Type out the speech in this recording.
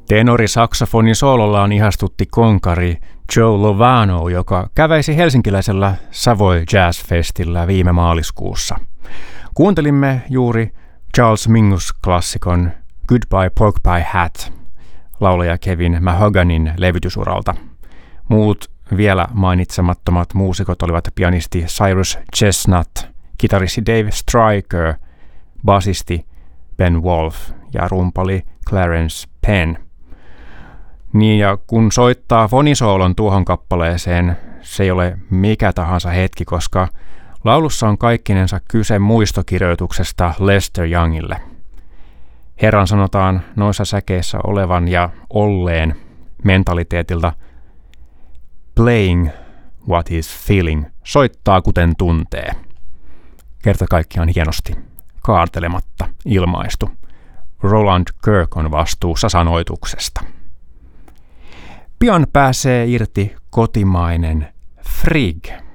Tenorisaksofonin soolollaan ihastutti konkari Joe Lovano, joka käväisi helsinkiläisellä Savoy Jazz Festillä viime maaliskuussa. Kuuntelimme juuri Charles Mingus-klassikon Goodbye Porcupine Hat laulaja Kevin Mahoganyn levytysuralta. Muut vielä mainitsemattomat muusikot olivat pianisti Cyrus Chestnut, kitaristi Dave Stryker, basisti Ben Wolf ja rumpali Clarence Penn. Niin, ja kun soittaa fonisoolon tuohon kappaleeseen, se ei ole mikä tahansa hetki, koska laulussa on kaikkinensa kyse muistokirjoituksesta Lester Youngille. Herran sanotaan noissa säkeissä olevan ja olleen mentaliteetilta playing what he's feeling, soittaa kuten tuntee. Kerta kaikkiaan hienosti, kaartelematta ilmaistu. Roland Kirk on vastuussa sanoituksesta. Pian pääsee irti kotimainen Frigg.